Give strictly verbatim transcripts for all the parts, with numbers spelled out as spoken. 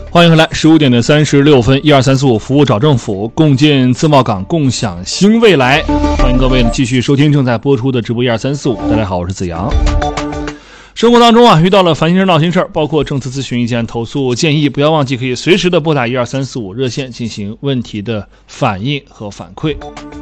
欢迎回来，十五点的三十六分，一二三四五服务找政府，共建自贸港，共享新未来。欢迎各位继续收听正在播出的直播一二三四五。大家好，我是子阳。生活当中啊，遇到了烦心事闹心事，包括政策咨询意见、投诉建议，不要忘记可以随时的拨打一二三四五热线进行问题的反映和反馈。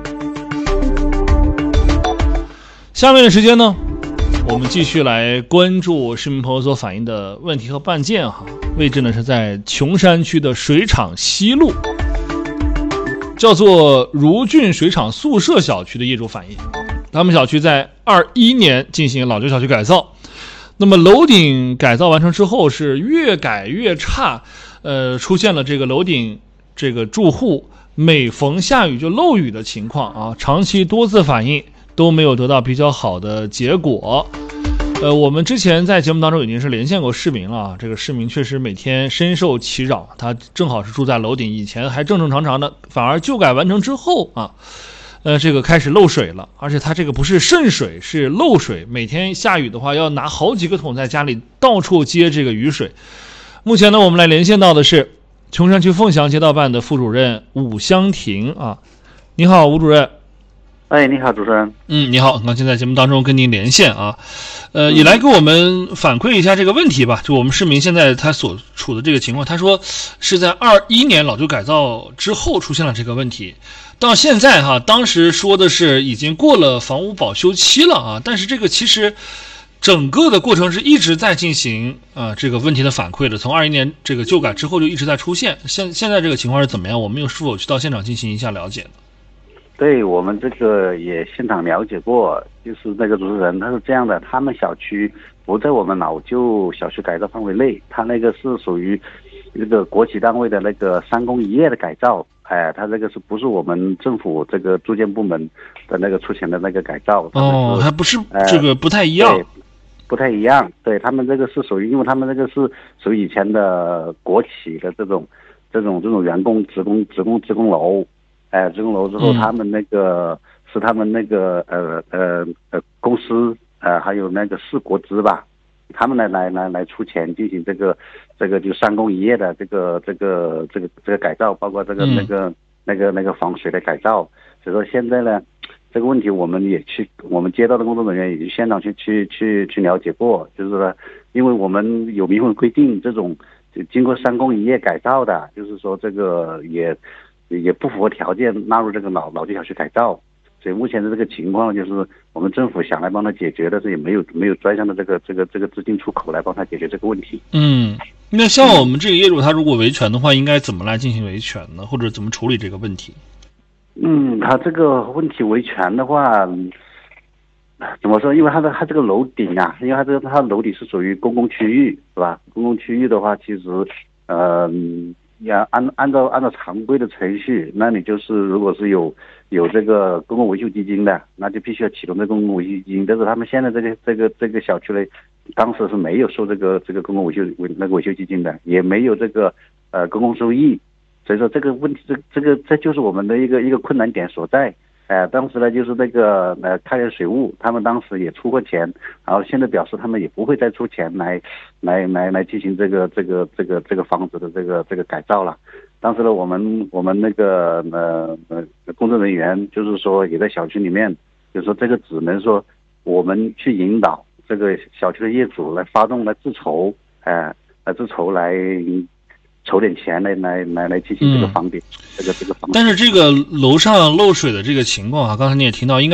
下面的时间呢，我们继续来关注市民朋友所反映的问题和办件哈。位置呢是在琼山区的水厂西路，叫做如郡水厂宿舍小区的业主反映，他们小区在二一年进行老旧小区改造，那么楼顶改造完成之后是越改越差，呃，出现了这个楼顶这个住户每逢下雨就漏雨的情况啊，长期多次反映都没有得到比较好的结果。呃，我们之前在节目当中已经是连线过市民了啊，这个市民确实每天深受其扰，他正好是住在楼顶，以前还正正常常的，反而旧改完成之后啊，呃，这个开始漏水了，而且他这个不是渗水，是漏水，每天下雨的话要拿好几个桶在家里到处接这个雨水。目前呢，我们来连线到的是琼山区凤翔街道办的副主任武香婷啊，你好，吴主任。 哎，你好，主持人。 嗯，你好，那现在节目当中跟您连线啊，呃，也来给我们反馈一下这个问题吧。就我们市民现在他所处的这个情况，他说是在二一年老旧改造之后出现了这个问题，到现在哈，当时说的是已经过了房屋保修期了啊，但是这个其实整个的过程是一直在进行啊、呃、这个问题的反馈的，从二一年这个旧改之后就一直在出现。现现在这个情况是怎么样？我们又是否去到现场进行一下了解呢？ 对，我们这个也现场了解过，就是那个主持人他是这样的，他们小区不在我们老旧小区改造范围内，他那个是属于这个国企单位的那个三公一业的改造，哎，他这个是不是我们政府这个住建部门的那个出钱的那个改造？ 哦，还不是这个不太一样。 呃、不太一样，对，他们这个是属于，因为他们这个是属于以前的国企的这种这种这种员工职工职工职工楼。哎，职工楼之后，他们那个、嗯、是他们那个呃呃呃公司呃还有那个市国资吧，他们来来来来出钱进行这个这个就三公一业的这个这个这个这个改造，包括这个、嗯、那个那个那个防水的改造。所以说现在呢，这个问题我们也去我们街道的工作人员也去现场去去去去了解过，就是说，因为我们有明文规定，这种就经过三公一业改造的，就是说这个也。也不符合条件纳入这个老老旧小区改造，所以目前的这个情况就是我们政府想来帮他解决，但是也没有没有专项的这个这个这个资金出口来帮他解决这个问题。 嗯，那像我们这个业主他如果维权的话，应该怎么来进行维权呢？或者怎么处理这个问题？ 嗯，他这个问题维权的话，怎么说？因为他的他这个楼顶啊，因为他这个他楼底是属于公共区域，是吧？公共区域的话，其实呃。要按按照按照常规的程序，那你就是如果是有有这个公共维修基金的，那就必须要启动这个公共维修基金。但是他们现在这个这个这个小区呢，当时是没有收这个这个公共维修那个维修基金的，也没有这个呃公共收益，所以说这个问题这这个这就是我们的一个一个困难点所在。呃，当时呢就是那个呃开源水务，他们当时也出过钱，然后现在表示他们也不会再出钱来来来来进行这个这个这个这个房子的这个这个改造了。当时呢，我们我们那个呃呃工作人员就是说也在小区里面，就是说这个只能说我们去引导这个小区的业主来发动来自筹，呃来自筹来。筹点钱来来来来进行这个房顶、嗯，这个这个房。 但是这个楼上漏水的这个情况啊，刚才你也听到，应该。